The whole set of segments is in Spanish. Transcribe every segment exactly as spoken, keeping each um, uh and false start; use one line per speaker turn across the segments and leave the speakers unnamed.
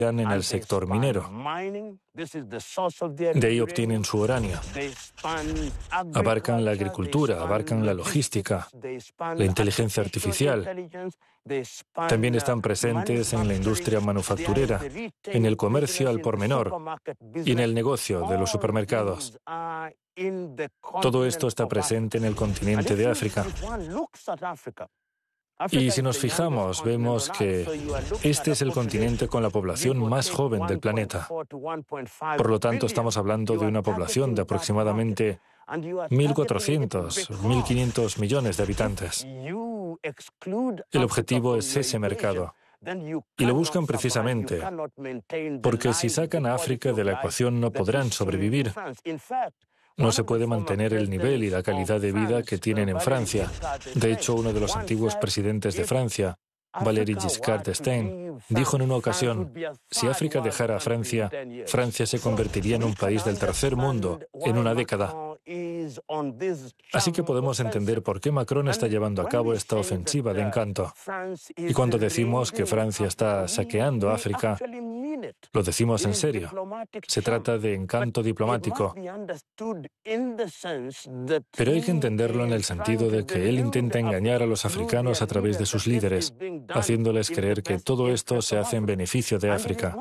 en el sector minero. De ahí obtienen su uranio. Abarcan la agricultura, abarcan la logística, la inteligencia artificial. También están presentes en la industria manufacturera, en el comercio al por menor y en el negocio de los supermercados. Todo esto está presente en el continente de África. Y si nos fijamos, vemos que este es el continente con la población más joven del planeta. Por lo tanto, estamos hablando de una población de aproximadamente mil cuatrocientos, mil quinientos millones de habitantes. El objetivo es ese mercado. Y lo buscan precisamente porque si sacan a África de la ecuación no podrán sobrevivir. No se puede mantener el nivel y la calidad de vida que tienen en Francia. De hecho, uno de los antiguos presidentes de Francia, Valéry Giscard d'Estaing, dijo en una ocasión, si África dejara a Francia, Francia se convertiría en un país del tercer mundo en una década. Así que podemos entender por qué Macron está llevando a cabo esta ofensiva de encanto. Y cuando decimos que Francia está saqueando África, lo decimos en serio. Se trata de encanto diplomático. Pero hay que entenderlo en el sentido de que él intenta engañar a los africanos a través de sus líderes, haciéndoles creer que todo esto se hace en beneficio de África.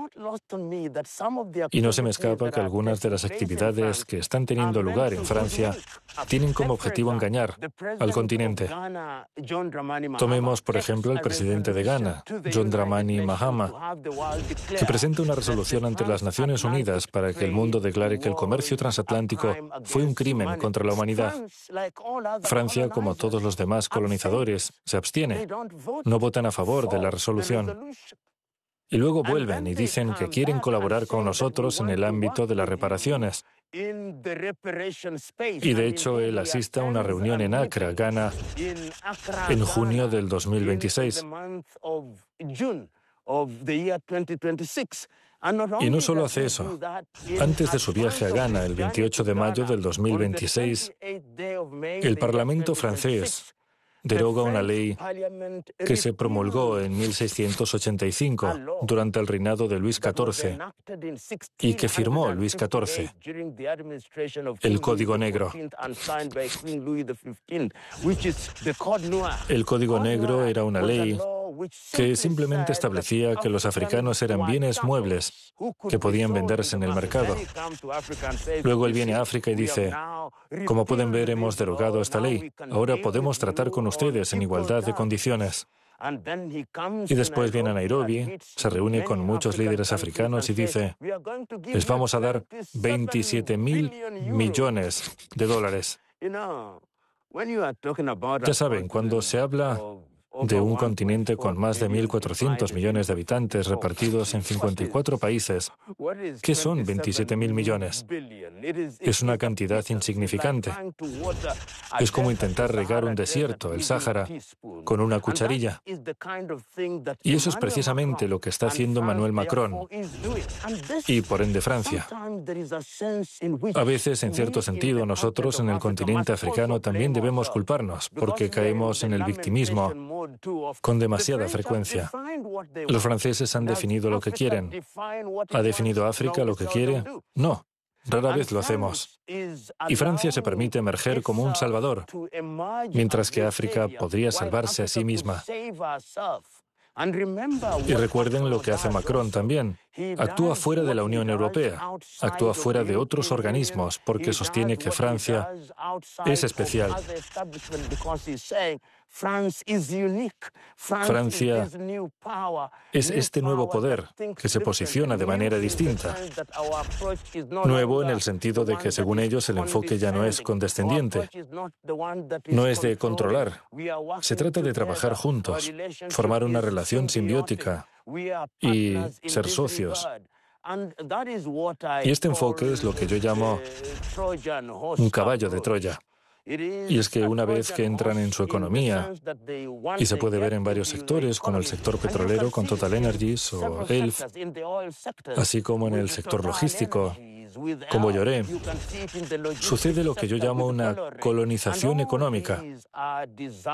Y no se me escapa que algunas de las actividades que están teniendo lugar en Francia tienen como objetivo engañar al continente. Tomemos, por ejemplo, al presidente de Ghana, John Dramani Mahama, que presenta una resolución ante las Naciones Unidas para que el mundo declare que el comercio transatlántico fue un crimen contra la humanidad. Francia, como todos los demás colonizadores, se abstiene. No votan a favor de la resolución. Y luego vuelven y dicen que quieren colaborar con nosotros en el ámbito de las reparaciones. Y de hecho, él asiste a una reunión en Accra, Ghana, en junio del dos mil veintiséis. Y no solo hace eso. Antes de su viaje a Ghana, el veintiocho de mayo del dos mil veintiséis, el Parlamento francés deroga una ley que se promulgó en mil seiscientos ochenta y cinco durante el reinado de Luis catorce y que firmó Luis catorce, el Código Negro. El Código Negro era una ley que simplemente establecía que los africanos eran bienes muebles que podían venderse en el mercado. Luego él viene a África y dice, como pueden ver, hemos derogado esta ley. Ahora podemos tratar con ustedes en igualdad de condiciones. Y después viene a Nairobi, se reúne con muchos líderes africanos y dice, les vamos a dar veintisiete mil millones de dólares. Ya saben, cuando se habla de un continente con más de mil cuatrocientos millones de habitantes repartidos en cincuenta y cuatro países, ¿qué son veintisiete mil millones? Es una cantidad insignificante. Es como intentar regar un desierto, el Sáhara, con una cucharilla. Y eso es precisamente lo que está haciendo Emmanuel Macron y, por ende, Francia. A veces, en cierto sentido, nosotros en el continente africano también debemos culparnos porque caemos en el victimismo con demasiada frecuencia. Los franceses han definido lo que quieren. ¿Ha definido África lo que quiere? No. Rara vez lo hacemos. Y Francia se permite emerger como un salvador, mientras que África podría salvarse a sí misma. Y recuerden lo que hace Macron también. Actúa fuera de la Unión Europea, actúa fuera de otros organismos porque sostiene que Francia es especial. Francia es este nuevo poder que se posiciona de manera distinta. Nuevo en el sentido de que, según ellos, el enfoque ya no es condescendiente, no es de controlar. Se trata de trabajar juntos, formar una relación simbiótica y ser socios. Y este enfoque es lo que yo llamo un caballo de Troya. Y es que una vez que entran en su economía, y se puede ver en varios sectores, como el sector petrolero con Total Energies o E L F, así como en el sector logístico, como Lloré, sucede lo que yo llamo una colonización económica.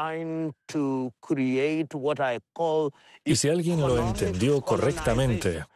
Y si alguien lo entendió correctamente,